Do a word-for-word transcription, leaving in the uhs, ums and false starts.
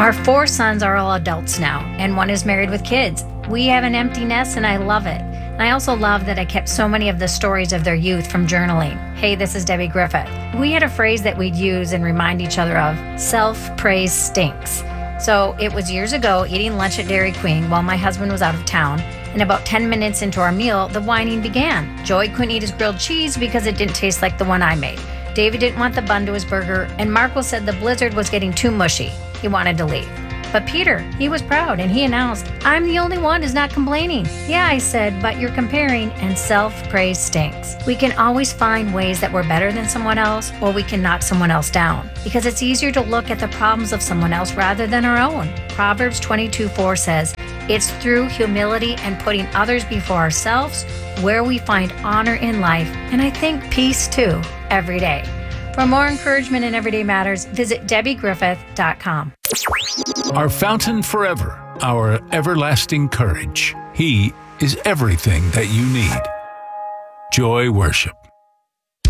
Our four sons are all adults now, and one is married with kids. We have an empty nest, and I love it. And I also love that I kept so many of the stories of their youth from journaling. Hey, this is Debbie Griffith. We had a phrase that we'd use and remind each other of: self-praise stinks. So it was years ago, eating lunch at Dairy Queen while my husband was out of town, and about ten minutes into our meal, the whining began. Joy couldn't eat his grilled cheese because it didn't taste like the one I made. David didn't want the bun to his burger, and Marco said the blizzard was getting too mushy. He wanted to leave. But Peter, he was proud, and he announced, I'm the only one who's not complaining. Yeah, I said, but you're comparing, and self-praise stinks. We can always find ways that we're better than someone else, or we can knock someone else down, because it's easier to look at the problems of someone else rather than our own. Proverbs twenty-two four says, it's through humility and putting others before ourselves where we find honor in life, and I think peace too, every day. For more encouragement in Everyday Matters, visit Debbie Griffith dot com. Our fountain forever, our everlasting courage. He is everything that you need. Joy Worship.